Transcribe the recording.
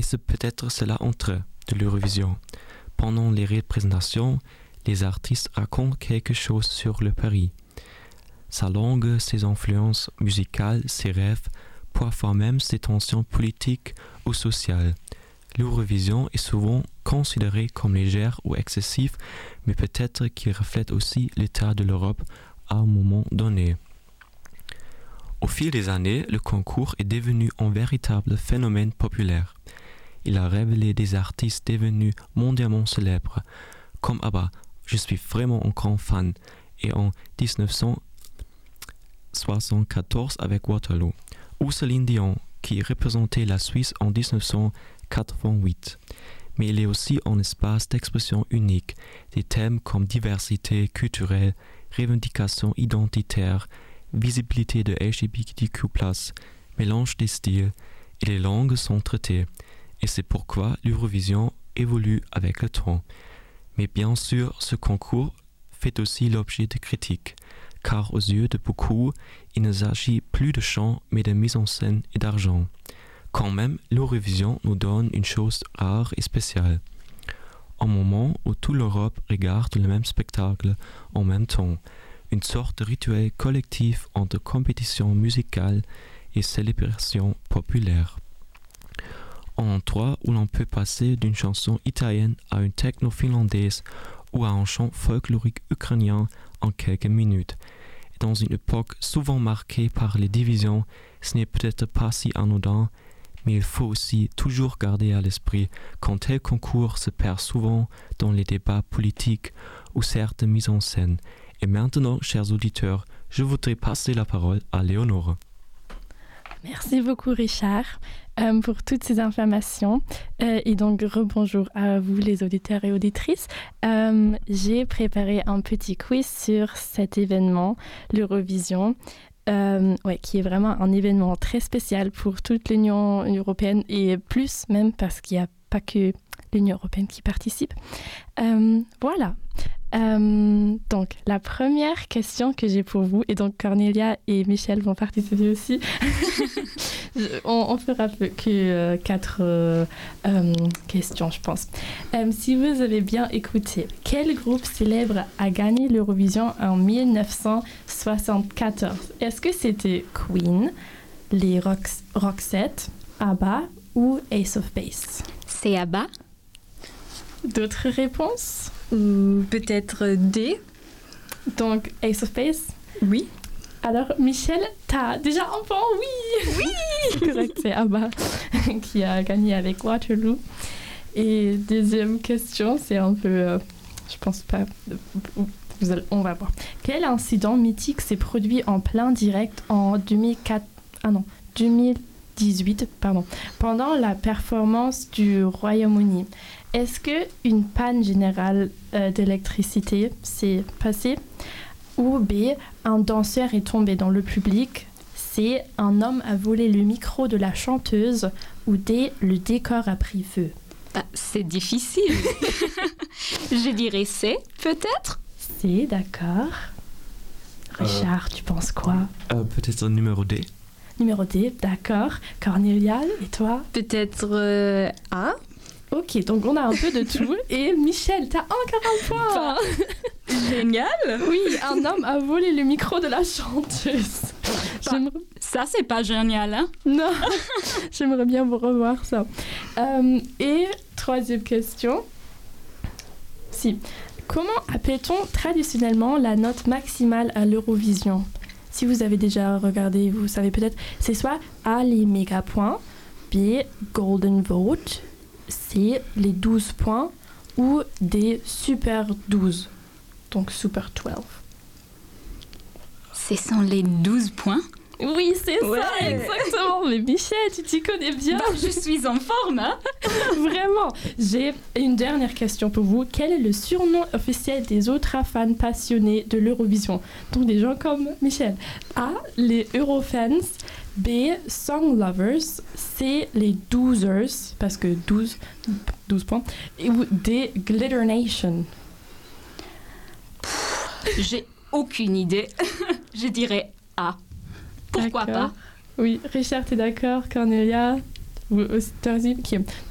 Mais c'est peut-être cela entre eux, de l'Eurovision. Pendant les représentations, les artistes racontent quelque chose sur le pays. Sa langue, ses influences musicales, ses rêves, parfois même ses tensions politiques ou sociales. L'Eurovision est souvent considérée comme légère ou excessive, mais peut-être qu'il reflète aussi l'état de l'Europe à un moment donné. Au fil des années, le concours est devenu un véritable phénomène populaire. Il a révélé des artistes devenus mondialement célèbres, comme ABBA, je suis vraiment un grand fan, et en 1974 avec Waterloo, ou Céline Dion, qui représentait la Suisse en 1988. Mais il est aussi un espace d'expression unique, des thèmes comme diversité culturelle, revendication identitaire, visibilité de LGBTQ+, mélange des styles, et les langues sont traitées. Et c'est pourquoi l'Eurovision évolue avec le temps. Mais bien sûr, ce concours fait aussi l'objet de critiques, car aux yeux de beaucoup, il ne s'agit plus de chant, mais de mise en scène et d'argent. Quand même, l'Eurovision nous donne une chose rare et spéciale. Un moment où toute l'Europe regarde le même spectacle en même temps, une sorte de rituel collectif entre compétition musicale et célébration populaire. Un endroit où l'on peut passer d'une chanson italienne à une techno finlandaise ou à un chant folklorique ukrainien en quelques minutes. Et dans une époque souvent marquée par les divisions, ce n'est peut-être pas si anodin, mais il faut aussi toujours garder à l'esprit qu'un tel concours se perd souvent dans les débats politiques ou certaines mises en scène. Et maintenant, chers auditeurs, je voudrais passer la parole à Léonore. Merci beaucoup Richard pour toutes ces informations et donc rebonjour à vous les auditeurs et auditrices. J'ai préparé un petit quiz sur cet événement, l'Eurovision, qui est vraiment un événement très spécial pour toute l'Union européenne et plus même parce qu'il n'y a pas que l'Union européenne qui participe. Voilà. Donc, la première question que j'ai pour vous, et donc Cornelia et Michel vont participer aussi. on fera que 4 questions, je pense. Si vous avez bien écouté, quel groupe célèbre a gagné l'Eurovision en 1974? Est-ce que c'était Queen, les Roxette, ABBA ou Ace of Base? C'est ABBA. D'autres réponses? Peut-être D. Donc, Ace of Base? Oui. Alors, Michel, t'as déjà un point? Oui! Oui! Correct, c'est ABBA qui a gagné avec Waterloo. Et deuxième question, c'est un peu... je pense pas... on va voir. Quel incident mythique s'est produit en plein direct en 2018, pendant la performance du Royaume-Uni? Est-ce qu'une panne générale d'électricité s'est passée? Ou B, un danseur est tombé dans le public? C, un homme a volé le micro de la chanteuse? Ou D, le décor a pris feu? C'est difficile. Je dirais C, peut-être? C, d'accord. Richard, tu penses quoi? Peut-être numéro D. Numéro D, d'accord. Cornelia, et toi? Peut-être A. Ok, donc on a un peu de tout. Et Michel, t'as encore un point. Génial. Oui, un homme a volé le micro de la chanteuse. Ça, c'est pas génial, hein? Non, j'aimerais bien vous revoir ça. Et troisième question. Comment appelle-t-on traditionnellement la note maximale à l'Eurovision? Si vous avez déjà regardé, vous savez peut-être, c'est soit A, les mégapoints, B, golden vote, C, les 12 points, ou D, super 12, donc super 12. Ce sont les 12 points? Oui, c'est ça, exactement. Mais Michel, tu t'y connais bien. Je suis en forme, hein? Vraiment. J'ai une dernière question pour vous. Quel est le surnom officiel des autres fans passionnés de l'Eurovision? Donc des gens comme Michel. A, les Eurofans. B, Song Lovers. C, les Doozers, parce que 12 points. Ou D, Glitter Nation. J'ai aucune idée. Je dirais A. Pourquoi pas? Oui, Richard, t'es d'accord? Cornelia? Vous aussi,